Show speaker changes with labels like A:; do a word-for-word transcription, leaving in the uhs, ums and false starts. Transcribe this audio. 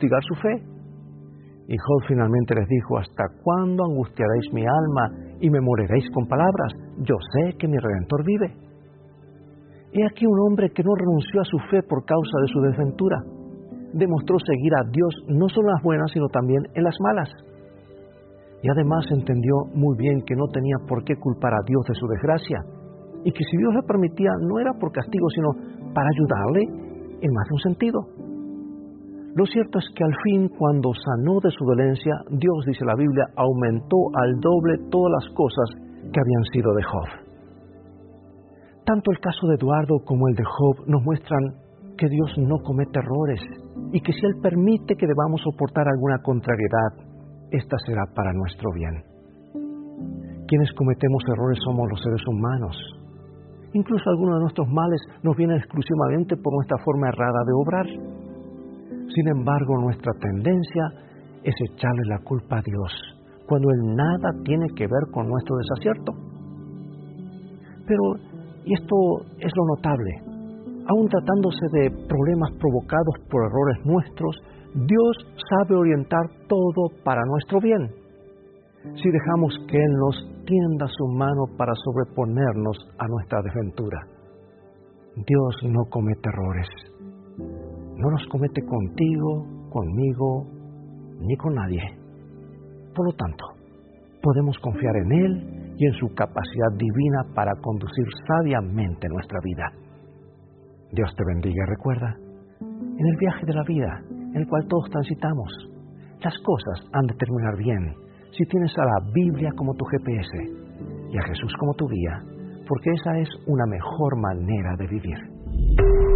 A: fustigar su fe. Y Job finalmente les dijo: ¿hasta cuándo angustiaréis mi alma y me moriréis con palabras? Yo sé que mi Redentor vive. He aquí un hombre que no renunció a su fe por causa de su desventura. Demostró seguir a Dios no solo en las buenas, sino también en las malas. Y además entendió muy bien que no tenía por qué culpar a Dios de su desgracia, y que si Dios le permitía no era por castigo, sino para ayudarle en más de un sentido. Lo cierto es que al fin, cuando sanó de su dolencia, Dios, dice la Biblia, aumentó al doble todas las cosas que habían sido de Job. Tanto el caso de Eduardo como el de Job nos muestran que Dios no comete errores y que si Él permite que debamos soportar alguna contrariedad, esta será para nuestro bien. Quienes cometemos errores somos los seres humanos. Incluso algunos de nuestros males nos vienen exclusivamente por nuestra forma errada de obrar. Sin embargo, nuestra tendencia es echarle la culpa a Dios, cuando Él nada tiene que ver con nuestro desacierto. Pero, y esto es lo notable, aun tratándose de problemas provocados por errores nuestros, Dios sabe orientar todo para nuestro bien, si dejamos que Él nos tienda su mano para sobreponernos a nuestra desventura. Dios no comete errores. No los comete contigo, conmigo, ni con nadie. Por lo tanto, podemos confiar en Él y en su capacidad divina para conducir sabiamente nuestra vida. Dios te bendiga y recuerda, en el viaje de la vida, en el cual todos transitamos, las cosas han de terminar bien si tienes a la Biblia como tu G P S y a Jesús como tu guía, porque esa es una mejor manera de vivir.